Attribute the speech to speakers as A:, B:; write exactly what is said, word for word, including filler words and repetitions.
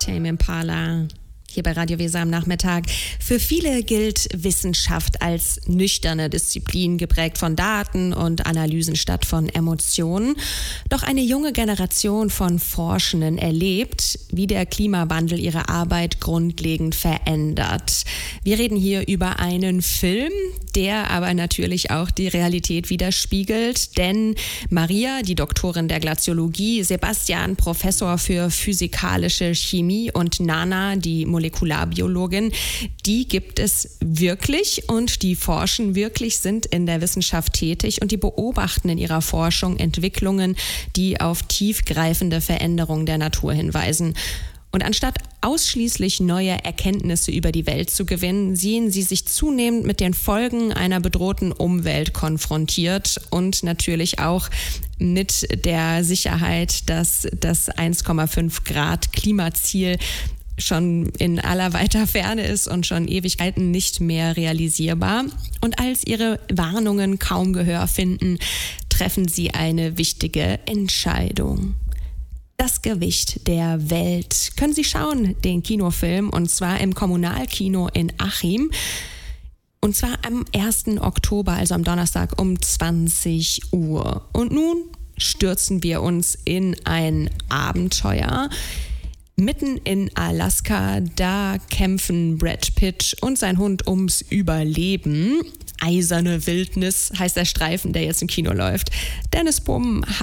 A: Tame Impala. Hier bei Radio Weser am Nachmittag. Für viele gilt Wissenschaft als nüchterne Disziplin, geprägt von Daten und Analysen statt von Emotionen. Doch eine junge Generation von Forschenden erlebt, wie der Klimawandel ihre Arbeit grundlegend verändert. Wir reden hier über einen Film, der aber natürlich auch die Realität widerspiegelt. Denn Maria, die Doktorin der Glaziologie, Sebastian, Professor für physikalische Chemie und Nana, die Molekularbiologin, die gibt es wirklich und die forschen wirklich, sind in der Wissenschaft tätig und die beobachten in ihrer Forschung Entwicklungen, die auf tiefgreifende Veränderungen der Natur hinweisen. Und anstatt ausschließlich neue Erkenntnisse über die Welt zu gewinnen, sehen sie sich zunehmend mit den Folgen einer bedrohten Umwelt konfrontiert und natürlich auch mit der Sicherheit, dass das eins Komma fünf Grad Klimaziel schon in aller weiter Ferne ist und schon Ewigkeiten nicht mehr realisierbar. Und als ihre Warnungen kaum Gehör finden, treffen sie eine wichtige Entscheidung. Das Gewicht der Welt. Können Sie schauen, den Kinofilm, und zwar im Kommunalkino in Achim. Und zwar am ersten Oktober, also am Donnerstag um zwanzig Uhr. Und nun stürzen wir uns in ein Abenteuer. Mitten in Alaska, da kämpfen Brad Pitt und sein Hund ums Überleben. Eiserne Wildnis heißt der Streifen, der jetzt im Kino läuft. Dennis Bum